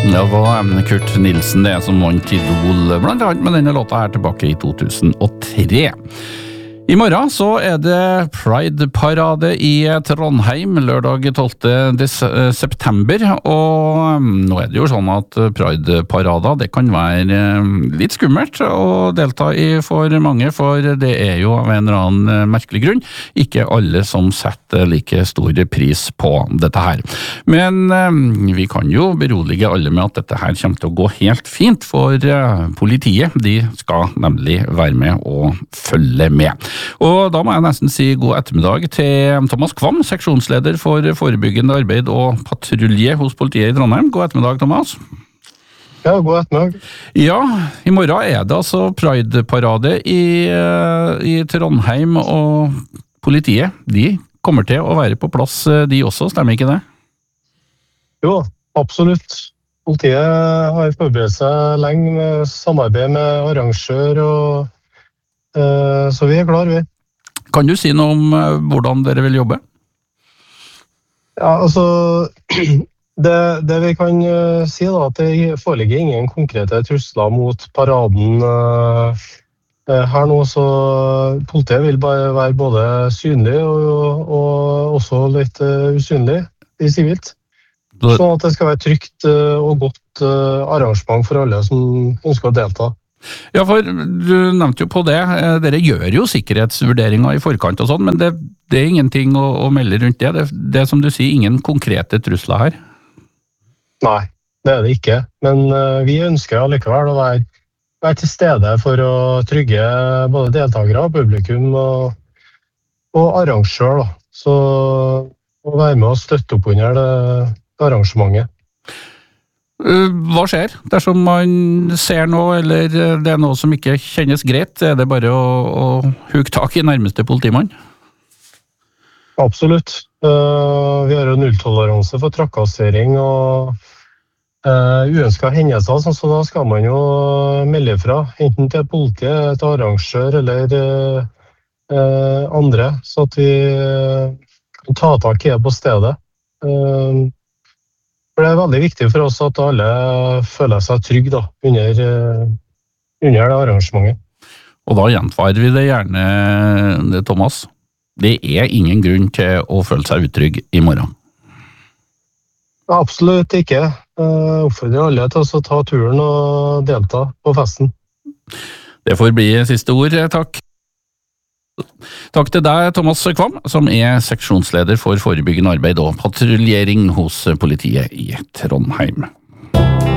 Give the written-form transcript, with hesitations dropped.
Det var Kurt Nilsen det som vant Idol, blant annet med denne låta her tilbake i 2003. I morgen så det Pride-parade i Trondheim, lørdag 12. september, og nå det jo sånn at Pride-parader, det kan være litt skummelt å delta i for mange, for det jo av en eller annen merkelig grunn ikke alle som setter like stor pris på dette her. Men vi kan jo berolige alle med at dette her kommer til å gå helt fint, for politiet, de skal nemlig være med og følge med. Og da må jeg nesten si god ettermiddag til Thomas Kvam, seksjonsleder for forebyggende arbeid og patrulje hos politiet i Trondheim. God ettermiddag, Thomas. Ja, god ettermiddag. Ja, i morgen det altså Pride-parade i Trondheim, og politiet, de kommer til å være på plass, de også, stemmer ikke det? Jo, absolutt. Politiet har forberedt seg lenge med samarbeid med arrangør, så vi klar, vi. Kan du si noe om hvordan dere vil jobbe? Ja, altså, det vi kan si da, at det foreligger ingen konkrete trusler mot paraden her nå, så politiet vil bare være både synlig og også litt usynlig i sivilt. Sånn at det skal være trygt og godt arrangement for alle som ønsker å delta. Ja, for du nevnte jo på det, dere gjør jo sikkerhetsvurderinger i forkant og sånn, men det ingenting å melde rundt det. Det som du sier, ingen konkrete trusler her? Nei, det det ikke. Men vi ønsker allikevel å være til stede for å trygge både deltakere, publikum og arrangør. Da. Så å være med og støtte opp under det arrangementet. Hva skjer dersom man ser noe, eller det noe som ikke kjennes greit? Det bare å huke tak i nærmeste politimann? Absolutt. Vi har jo nulltoleranse for trakassering og uønskede hendelser, så da skal man jo melde fra, enten til politiet, til arrangør eller andre, så at vi kan ta tak i det på stedet. For det veldig viktig for oss at alle føler seg trygge under det arrangementet. Og da gjentar vi det gjerne, Thomas. Det ingen grunn til å føle seg utrygg i morgen. Absolutt ikke. Jeg oppfordrer alle til å ta turen og delta på festen. Det får bli siste ord, takk. Takk til deg, Thomas Kvam, som seksjonsleder for forebyggende arbeid og patruljering hos politiet i Trondheim.